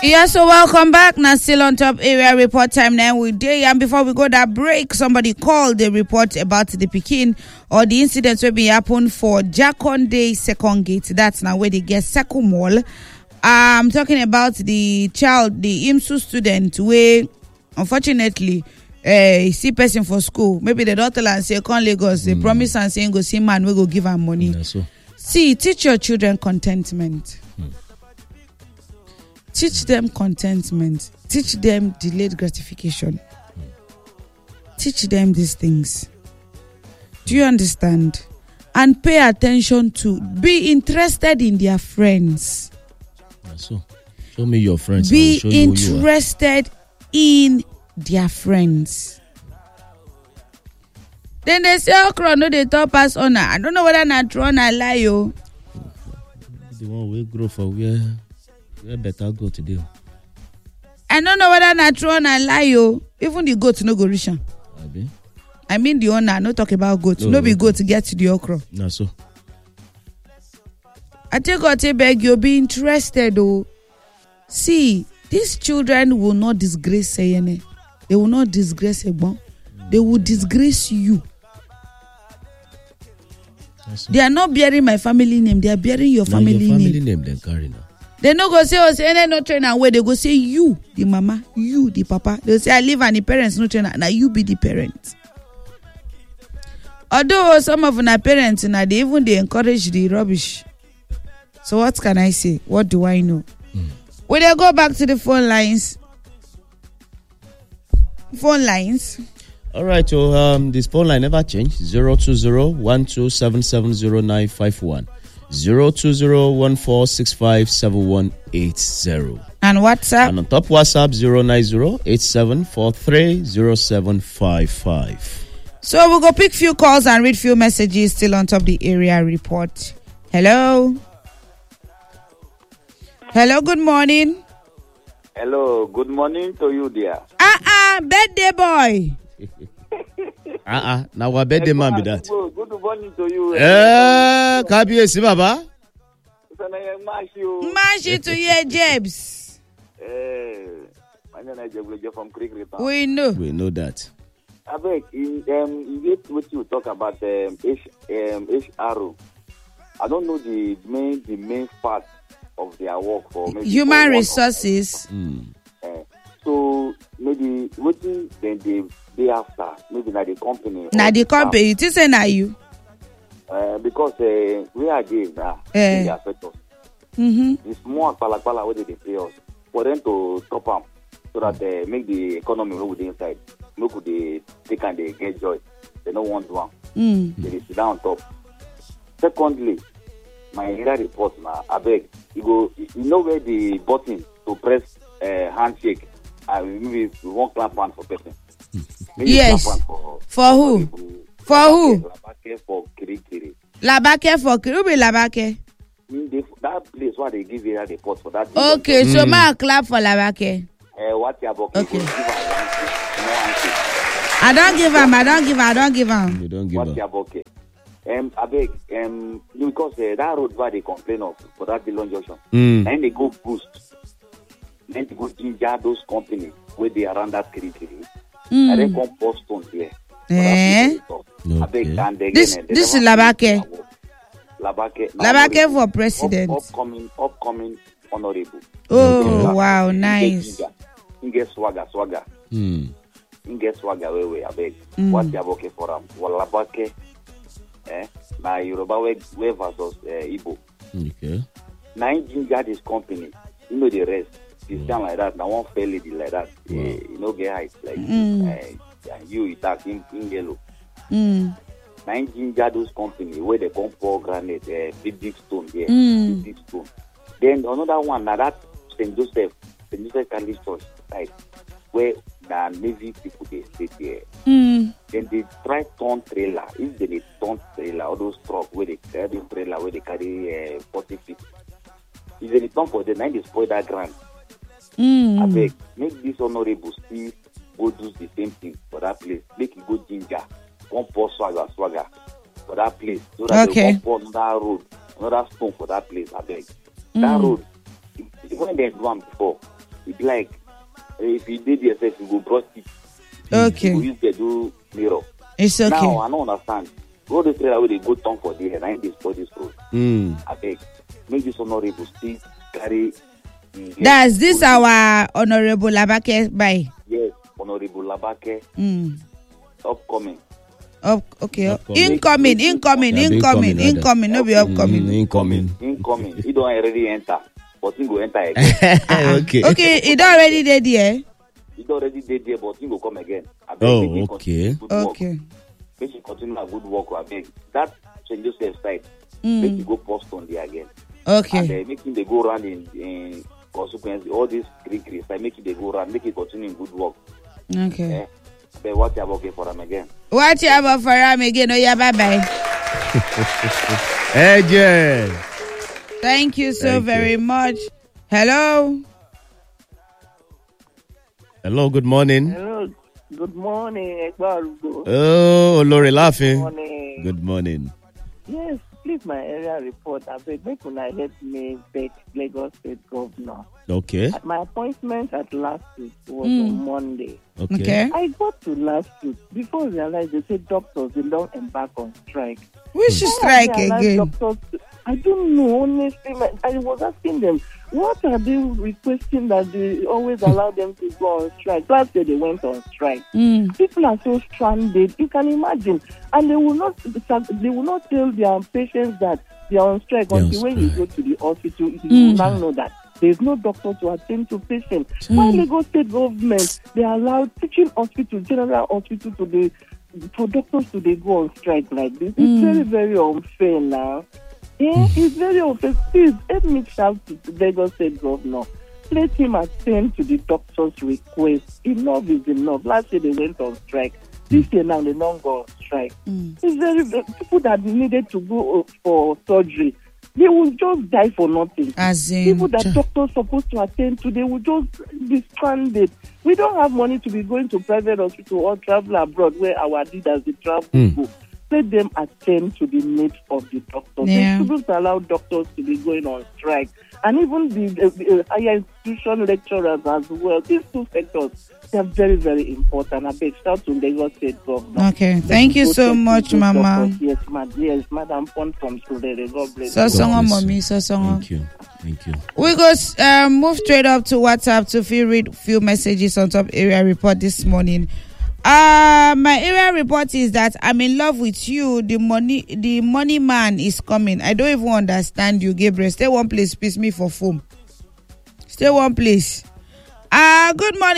Yeah, so welcome back. Now still on top area report time now with day. And before we go that break, somebody called the report about the Pekin or the incidents will be happen for Jakonde Second Gate. That's now where they get second mall. I'm talking about the child, the IMSU student, where unfortunately see person for school. Maybe the daughter and say come Lagos. They promise and saying go see man, we go give her money. Yeah, so. See, teach your children contentment. Teach them contentment. Teach them delayed gratification. Teach them these things. Do you understand? And pay attention to, be interested in their friends. So, show me your friends. Be Show you interested in their friends. Then they say, okra no they top us honor. I don't know whether not true or lie, yo. The one we grow for where better go today. I don't know whether not true or lie, yo. Even the goat no go reach am. I mean the owner, no talk about goat. No be goat to get to the okra. Na so. I take God to beg you, be interested, oh. See, these children will not disgrace Sayene. They will not disgrace Egbon. They will disgrace you. They are not bearing my family name. They are bearing your family name. Family name they carry now. They no go say, oh, say, no trainer where they go say, you, the mama, you, the papa. They say, I live and the parents no trainer. Now you be the parent. Although some of our parents, now they encourage the rubbish. So what can I say? What do I know? Will they go back to the phone lines? Phone lines. All right, so this phone line never changed. 020-12770-951. 020-1465-7180. And WhatsApp? And on top WhatsApp, 090-8743-0755. So we'll go pick few calls and read few messages still on top the area report. Hello? Hello, good morning. Hello, good morning to you, dear. Birthday boy. Now our birthday man be that. Good morning to you. Kabiyesi Baba. Mashi to you, James. From Creek. We know. We know that. I beg, what you talk about HRO. I don't know the main part of their work for maybe human resources. So maybe what then they after maybe na the company. Na the company. It is na you. Because we are there now. They affect us. It's more palapala where they pay us for them to top up so that they make the economy move inside. Look, they can they get joy. They don't want one. They sit down on top. Secondly, my area report now. I beg you know where the button to press handshake. Maybe we won't clap hand for person. Yes. For who? For who? Labake for Kirikiri. Labake for Kirikiri. Who be Labake? That place where they give you a report for that. Okay, so ma clap for Labake. What you about? Okay. I don't give him. You don't give him. Okay. I beg, because that road where they complain of for that Dillon Junction, and they go boost, then they go ginger those companies where they around that Kirikiri, and then come post on there. I beg, and again, this is Labake. Labake for president. Upcoming honorable. Oh wow, nice. Inge swagger. Inge swagger way. I beg. What you okay for them? Well, Labake. Na Yoruba way versus Igbo. Okay. Now ginger this company. You know the rest. It's sound like that. Now one fair lady like that. You know get height like you attack in yellow. Now ginger those company where they come pour granite, big stone there, big stone. Then another one now that St. Joseph Catholic Church, right, where the Navy people they stay there. Then they try turn trailer. If they turn trailer, all those truck where they carry trailer where they carry 40 feet. If they turn for the night, they spoil that ground. I beg, make this honorable still go do the same thing for that place. Make it go ginger, one pour swagger for that place. So that they pour another road, another stone for that place. I beg. That road, when they do one before, It's like if you did yourself, you go brush it. Okay. You use the do mirror. It's okay. Now I don't understand. All the trailer where they go tongue for the head, I this for this road. I beg, make this honorable still carry. That's this our Honorable Labake by. Yes, Honorable Labake. Upcoming. Okay. Incoming. No be upcoming. Incoming. He don't already enter, but he go enter again. Okay, it already did there. He already did there, but he go come again. I beg, okay. Okay. Make you continue a good work. I beg. That St. Joseph side. Make you go post on there again. Okay. And making they go around in consequence, all these creeks, I make it they go around, make it continue in good work. Okay. But what you have okay for them again? What you have for them again? Oh yeah, bye. Hey, thank you so very much. Hello. Hello, good morning. Hello, good morning. Oh, Lori laughing. Good morning. Good morning. Yes, please, my area report. I beg, make una help me beg Lagos State Governor. Okay. My appointment at last week was on Monday. Okay. I got to last week before I realized they said doctors will not embark on strike. We should strike again. I don't know, honestly. I was asking them, what are they requesting that they always allow them to go on strike? Last year they went on strike. People are so stranded. You can imagine. And they will not tell their patients that they are on strike until when you go to the hospital, you will now know that there is no doctor to attend to patients. Why Lagos State government, they allow teaching hospital, general hospital for doctors to go on strike like this? It's very, very unfair now. Yeah, it's very unfair. Please, let me shout to the Lagos State Governor. Let him attend to the doctor's request. Enough is enough. Last year they went on strike. This year now they don't go on strike. It's very people that needed to go for surgery, they will just die for nothing. People that doctors supposed to attend to, they will just be stranded. We don't have money to be going to private hospital or travel abroad where our leaders they travel go. Let them attend to the needs of the doctors. Yeah. They shouldn't allow doctors to be going on strike. And even the higher institution lecturers as well. These two sectors, they are very, very important. I beg shout to Lagos State Governor. Okay, thank you so much, Mama. Yes, Madam Pond from Surrey. God bless you. Mommy. Thank you. We go move straight up to WhatsApp to read few messages on top area report this morning. My area report is that I'm in love with you. The money man is coming. I don't even understand you, Gabriel. Stay one place, piss me for foam. Stay one place. Good morning.